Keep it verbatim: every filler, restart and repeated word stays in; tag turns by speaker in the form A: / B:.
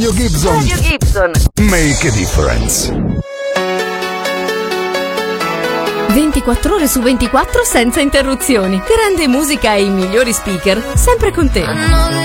A: Gibson.
B: Radio Gibson.
A: Make a difference.
C: ventiquattro ore su ventiquattro senza interruzioni. Grande musica e i migliori speaker, sempre con te.